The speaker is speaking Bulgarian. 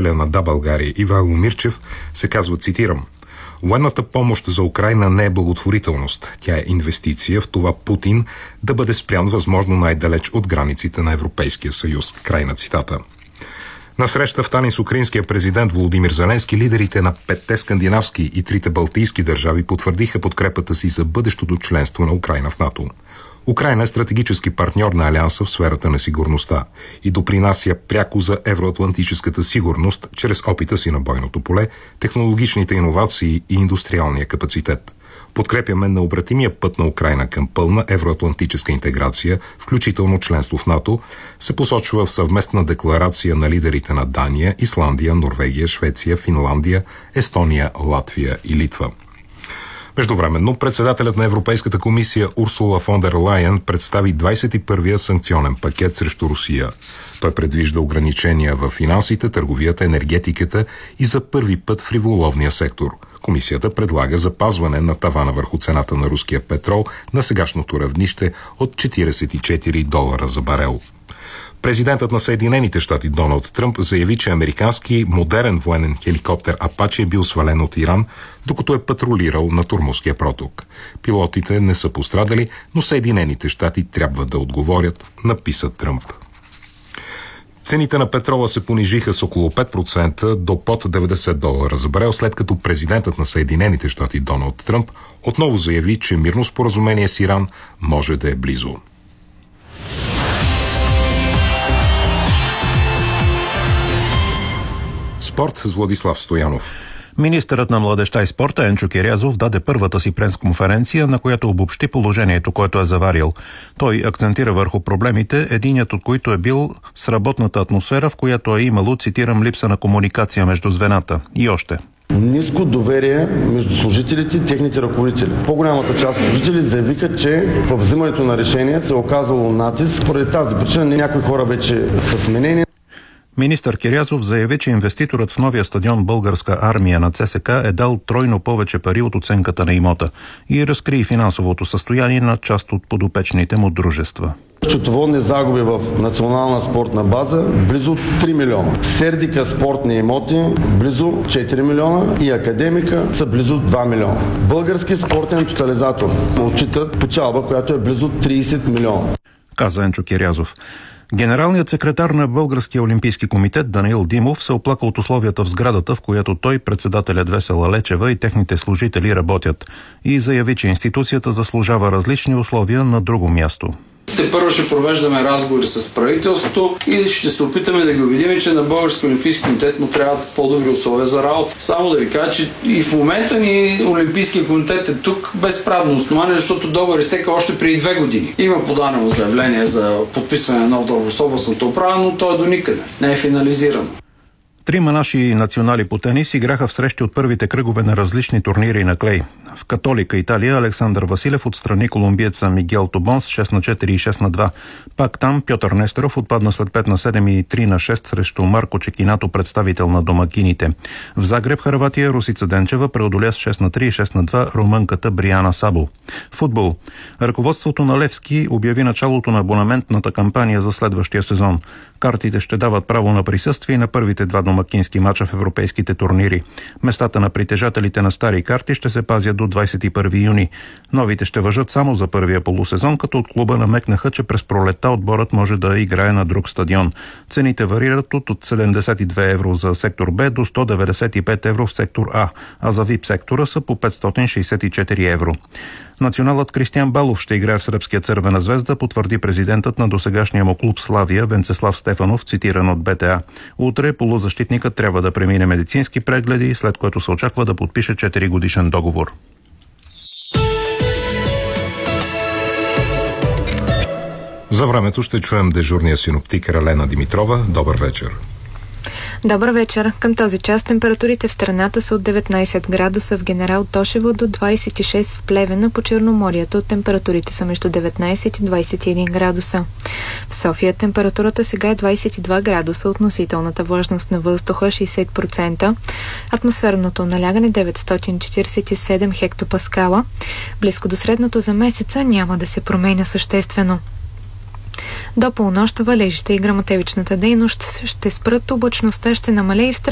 председателя на България Ивайло Мирчев се казва, цитирам: "Военната помощ за Украйна не е благотворителност. Тя е инвестиция в това Путин да бъде спрян възможно най-далеч от границите на Европейския съюз." Край на цитата. На среща в Талин с украинския президент Володимир Зеленски, лидерите на 5 скандинавски и 3 балтийски държави потвърдиха подкрепата си за бъдещото членство на Украйна в НАТО. Украйна е стратегически партньор на Алианса в сферата на сигурността и допринася пряко за евроатлантическата сигурност чрез опита си на бойното поле, технологичните иновации и индустриалния капацитет. Подкрепяме необратимия път на Украйна към пълна евроатлантическа интеграция, включително членство в НАТО, се посочва в съвместна декларация на лидерите на Дания, Исландия, Норвегия, Швеция, Финландия, Естония, Латвия и Литва. Междувременно, председателят на Европейската комисия Урсула фон дер Лайен представи 21-я санкционен пакет срещу Русия. Той предвижда ограничения в финансите, търговията, енергетиката и за първи път в риболовния сектор. Комисията предлага запазване на тавана върху цената на руския петрол на сегашното равнище от $44 за барел. Президентът на Съединените щати Доналд Тръмп заяви, че американски модерен военен хеликоптер Апаче е бил свален от Иран, докато е патрулирал на Тормузския проток. Пилотите не са пострадали, но Съединените щати трябва да отговорят, написа Тръмп. Цените на петрола се понижиха с около 5% до под $90 за барел, след като президентът на Съединените щати Доналд Тръмп отново заяви, че мирно споразумение с Иран може да е близо. Спорт с Владислав Стоянов. Министърът на младежта и спорта Енчо Кирязов даде първата си пресконференция, на която обобщи положението, което е заварил. Той акцентира върху проблемите, единият от които е бил с работната атмосфера, в която е имало, цитирам, липса на комуникация между звената. И още. Ниско доверие между служителите и техните ръководители. По-голямата част от служители заявиха, че в взимането на решение се е оказало натиск. Поради тази причина някои хора вече са сменени. Министър Кирязов заяви, че инвеститорът в новия стадион Българска армия на ЦСК е дал тройно повече пари от оценката на имота и разкри финансовото състояние на част от подопечните му дружества. Счетоводни загуби в национална спортна база близо 3 милиона. Сердика спортни имоти близо 4 милиона и Академика са близо 2 милиона. Български спортен тотализатор отчитат печалба, която е близо 30 милиона. Каза Енчо Кирязов. Генералният секретар на Българския олимпийски комитет Данаил Димов се оплака от условията в сградата, в която той, председателят Весела Лечева и техните служители работят, и заяви, че институцията заслужава различни условия на друго място. Първо ще провеждаме разговори с правителството и ще се опитаме да ги убедим, че на Българския олимпийски комитет му трябват по-добри условия за работа. Само да ви кажа, че и в момента ни Олимпийския комитет е тук без правно основание, защото договор изтека още преди 2 години. Има подадено заявление за подписване на нов договор с областната управа, но той е до никъде. Не е финализирано. 3 наши национали по тенис играха в срещи от първите кръгове на различни турнири на клей. В Католика, Италия, Александър Василев отстрани колумбиеца Мигел Тобон с 6-4 и 6-2. Пак там Пьотър Нестеров отпадна след 5-7 и 3-6 срещу Марко Чекинато, представител на домакините. В Загреб, Хърватия, Русица Денчева преодоля с 6-3 и 6-2 румънката Бриана Сабо. Футбол. Ръководството на Левски обяви началото на абонаментната кампания за следващия сезон. Картите ще дават право на присъствие на първите 2 домакински мача в европейските турнири. Местата на притежателите на стари карти ще се пазят до 21 юни. Новите ще важат само за първия полусезон, като от клуба намекнаха, че през пролетта отборът може да играе на друг стадион. Цените варират от 72 евро за сектор Б до 195 евро в сектор А, а за ВИП сектора са по 564 евро. Националът Кристиян Балов ще играе в сръбския Цървена звезда, потвърди президентът на досегашния му клуб Славия Венцеслав Стефанов, цитиран от БТА. Утре полузащитникът трябва да премине медицински прегледи, след което се очаква да подпише 4-годишен договор. За времето ще чуем дежурния синоптик Ралена Димитрова. Добър вечер. Добър вечер. Към този час температурите в страната са от 19 градуса в Генерал Тошево до 26 в Плевена. По Черноморието температурите са между 19 и 21 градуса. В София температурата сега е 22 градуса, относителната влажност на въздуха 60%, атмосферното налягане 947 хектопаскала. Близко до средното за месеца няма да се променя съществено. До полунощ валежите и гръмотевичната дейност ще спрат, облачността ще намалее и в страната.